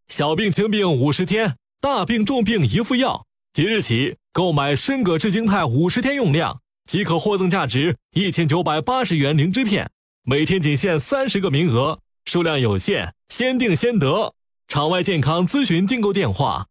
小病轻病50天，大病重病一副药。即日起购买参葛智经泰50天用量，即可获赠价值1980元灵芝片，每天仅限30个名额，数量有限，先订先得。场外健康咨询订购电话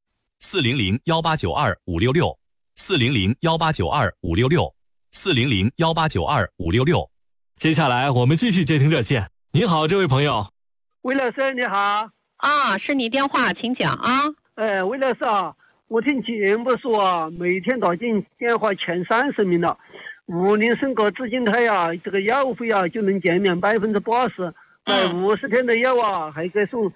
：400-1892-566，400-1892-566，400-1892-566。接下来我们继续接听热线。您好，这位朋友。 魏老师你好。 是你电话，请讲啊。 魏老师啊，我听节目说啊，每天打进电话前30名了，50参葛智经泰呀，这个药费啊就能减免80%，买50天的药啊，还可以送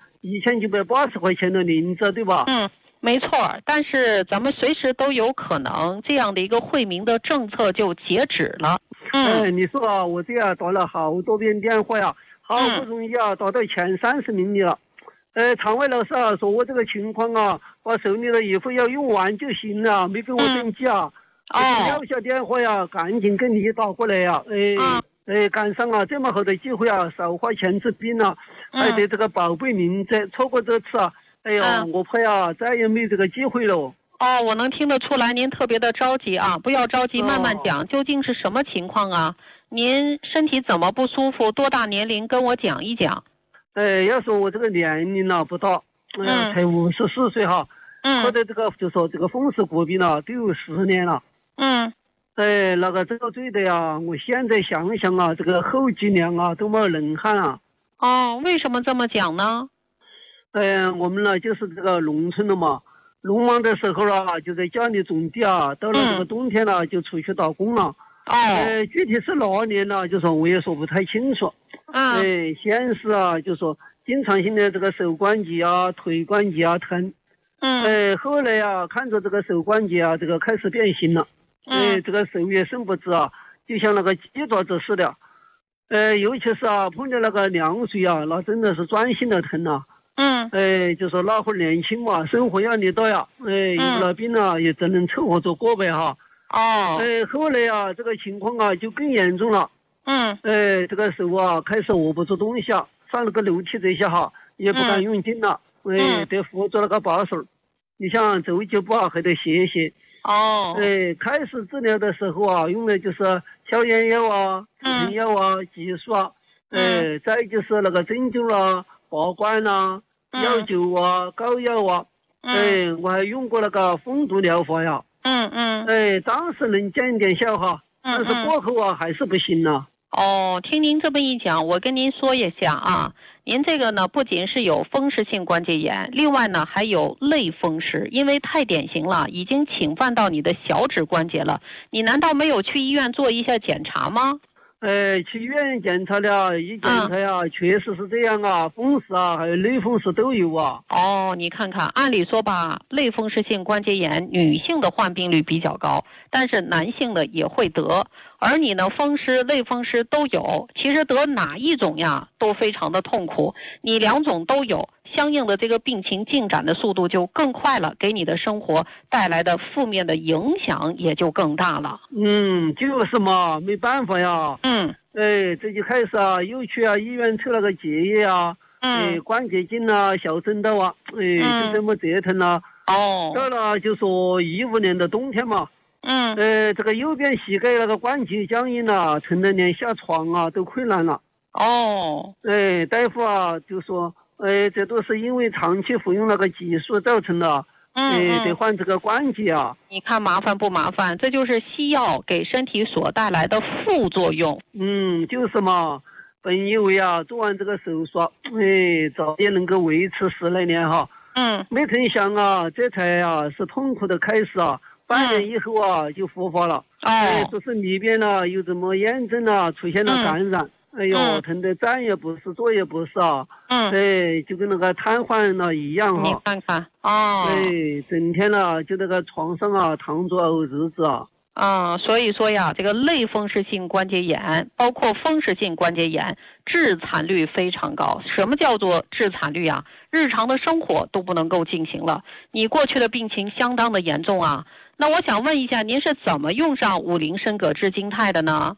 1980块钱的灵芝，对吧？ 没错，但是咱们随时都有可能这样的一个惠民的政策就截止了。 你说啊，我这样打了好多遍电话呀，好不容易啊打到前30名里了。场外老师啊说我这个情况啊，把手里的一副药用完就行了，没给我登记啊。撂下电话呀，赶紧跟你打过来呀。赶上了这么好的机会啊，少花钱治病啊，还得这个宝贝名字，错过这次啊，我怕呀再也没这个机会了。 我能听得出来您特别的着急啊，不要着急，慢慢讲，究竟是什么情况啊？您身体怎么不舒服？多大年龄？跟我讲一讲。 要说我这个年龄呢不大，才54岁哈，或者这个就说这个风湿骨病呢都有10年了。那个这个罪的呀，我现在想想啊，这个后几年啊都没冷汗啊。 为什么这么讲呢？ 我们呢就是这个农村的嘛，农忙的时候啊就在家里种地啊，到了这个冬天呢就出去打工了。具体是哪年呢，就说我也说不太清楚。先是啊就说经常性的这个手关节啊腿关节啊疼。后来啊看着这个手关节啊这个开始变形了。这个手也伸不直啊，就像那个鸡爪子似的。尤其是啊碰见那个凉水啊，那真的是钻心的疼啊。就说那会儿年轻嘛，生活压力大呀，有了病啊也只能凑合着过呗哈。后来啊这个情况啊就更严重了。这个手啊开始握不住东西啊，上了个楼梯这下哈也不敢用劲了。得扶着那个把手，你像走几步啊还得歇歇。开始治疗的时候啊用的就是消炎药啊止疼药啊激素啊。再就是那个针灸啊拔罐啊药灸啊膏药啊。我还用过那个风毒疗法呀。当时能见点效哈，但是过后啊还是不行了。 听您这么一讲，我跟您说一下啊，您这个呢不仅是有风湿性关节炎，另外呢还有类风湿，因为太典型了，已经侵犯到你的小指关节了。你难道没有去医院做一下检查吗？ 去医院检查了，一检查呀，确实是这样啊，风湿啊还有类风湿都有啊。 你看看，按理说吧，类风湿性关节炎女性的患病率比较高，但是男性的也会得。而你呢，风湿、类风湿都有，其实得哪一种呀，都非常的痛苦。你2种都有，相应的这个病情进展的速度就更快了，给你的生活带来的负面的影响也就更大了。 就是嘛，没办法呀。这就开始啊，又去啊医院抽那个结液啊，关节镜啊，小针刀啊，就这么折腾了。到了就说15年的冬天嘛。这个右边膝盖那个关节僵硬了，疼得连下床啊都困难了。大夫啊就说，这都是因为长期服用那个激素造成的。得换这个关节啊。 你看麻烦不麻烦？这就是西药给身体所带来的副作用。 就是嘛，本以为啊做完这个手术，早点能够维持10来年哈。没成想啊，这才啊是痛苦的开始啊。半年以后啊就复发了。说是里边呢有怎么炎症啊出现了感染。疼得站也不是，坐也不是啊。就跟那个瘫痪了一样哈。 你看看整天呢就那个床上啊躺着熬日子啊。 所以说呀，这个类风湿性关节炎，包括风湿性关节炎，致残率非常高。什么叫做致残率啊？日常的生活都不能够进行了。你过去的病情相当的严重啊。那我想问一下，您是怎么用上50参葛智经泰的呢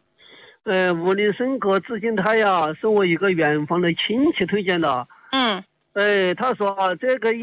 ？50参葛智经泰呀，是我一个远房的亲戚推荐的。他说这个